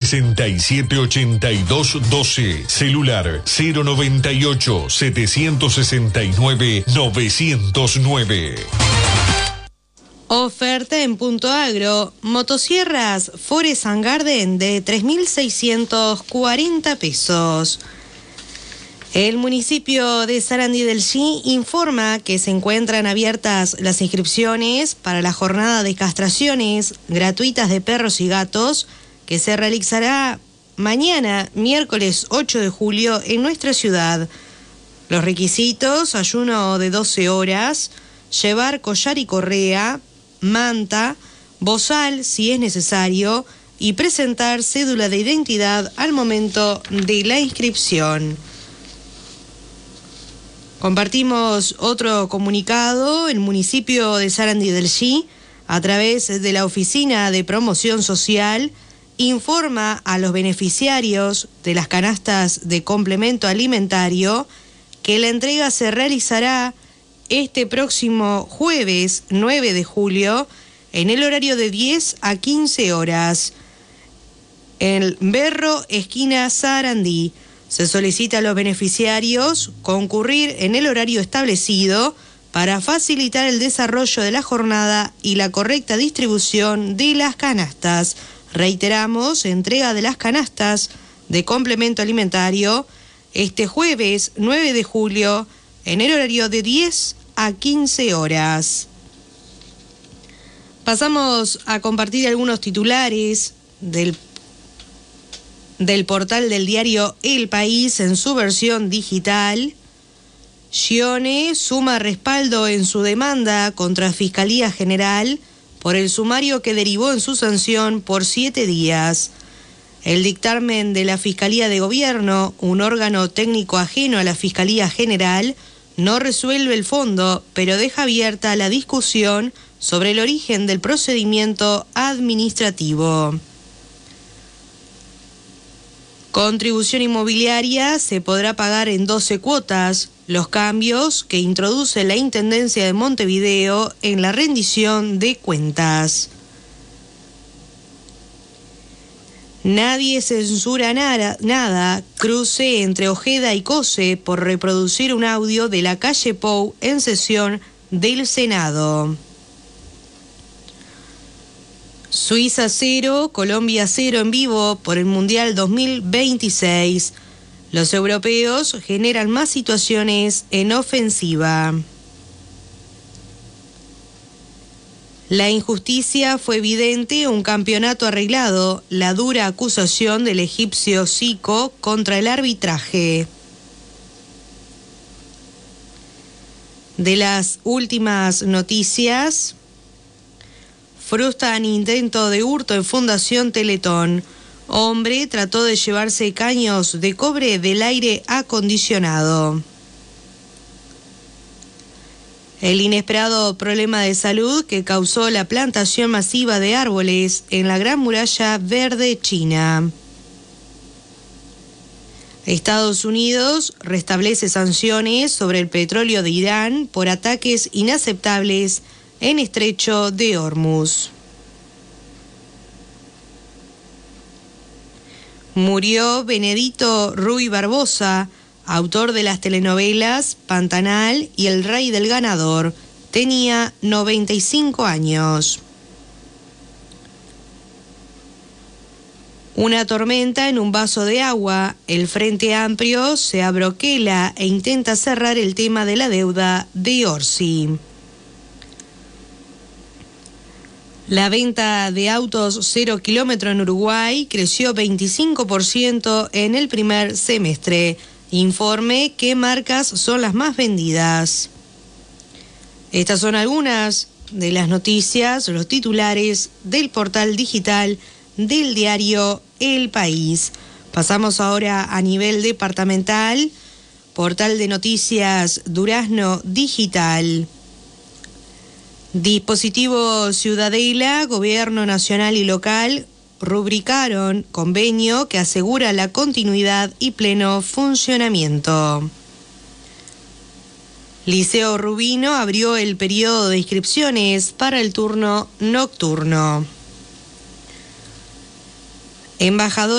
678212. Celular 098-769-909. Oferta en Punto Agro, motosierras Forest & Garden de 3.640 pesos. El municipio de Sarandí del Xi informa que se encuentran abiertas las inscripciones para la jornada de castraciones gratuitas de perros y gatos que se realizará mañana, miércoles 8 de julio, en nuestra ciudad. Los requisitos: ayuno de 12 horas, llevar collar y correa, manta, bozal si es necesario y presentar cédula de identidad al momento de la inscripción. Compartimos otro comunicado. El municipio de Sarandí del Xi, a través de la Oficina de Promoción Social, informa a los beneficiarios de las canastas de complemento alimentario que la entrega se realizará este próximo jueves 9 de julio en el horario de 10 a 15 horas en Berro, esquina Sarandí. Se solicita a los beneficiarios concurrir en el horario establecido para facilitar el desarrollo de la jornada y la correcta distribución de las canastas. Reiteramos, entrega de las canastas de complemento alimentario este jueves 9 de julio en el horario de 10 a 15 horas. Pasamos a compartir algunos titulares del portal del diario El País en su versión digital. Scione suma respaldo en su demanda contra Fiscalía General por el sumario que derivó en su sanción por 7 días. El dictamen de la Fiscalía de Gobierno, un órgano técnico ajeno a la Fiscalía General, no resuelve el fondo, pero deja abierta la discusión sobre el origen del procedimiento administrativo. Contribución inmobiliaria se podrá pagar en 12 cuotas. Los cambios que introduce la Intendencia de Montevideo en la rendición de cuentas. Nadie censura nada. Cruce entre Ojeda y Cose por reproducir un audio de la calle Pou en sesión del Senado. Suiza 0, Colombia 0 en vivo por el Mundial 2026. Los europeos generan más situaciones en ofensiva. La injusticia fue evidente, un campeonato arreglado, la dura acusación del egipcio Zico contra el arbitraje. De las últimas noticias, frustran intento de hurto en Fundación Teletón. Hombre trató de llevarse caños de cobre del aire acondicionado. El inesperado problema de salud que causó la plantación masiva de árboles en la Gran Muralla Verde China. Estados Unidos restablece sanciones sobre el petróleo de Irán por ataques inaceptables en Estrecho de Hormuz. Murió Benedito Ruy Barbosa, autor de las telenovelas Pantanal y El Rey del Ganador. Tenía 95 años. Una tormenta en un vaso de agua. El Frente Amplio se abroquela e intenta cerrar el tema de la deuda de Orsi. La venta de autos 0 kilómetro en Uruguay creció 25% en el primer semestre. Informe qué marcas son las más vendidas. Estas son algunas de las noticias, los titulares del portal digital del diario El País. Pasamos ahora a nivel departamental. Portal de noticias Durazno Digital. Dispositivo Ciudadela, Gobierno Nacional y Local rubricaron convenio que asegura la continuidad y pleno funcionamiento. Liceo Rubino abrió el periodo de inscripciones para el turno nocturno. Embajador